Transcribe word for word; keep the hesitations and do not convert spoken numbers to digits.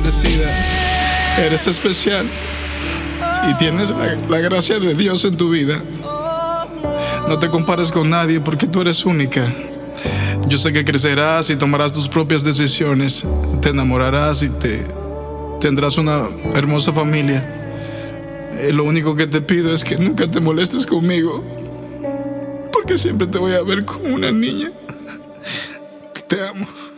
bendecida, eres especial y tienes la, la gracia de Dios en tu vida. No te compares con nadie porque tú eres única. Yo sé que crecerás y tomarás tus propias decisiones, te enamorarás y te tendrás una hermosa familia. Eh, lo único que te pido es que nunca te molestes conmigo, porque siempre te voy a ver como una niña. Te amo.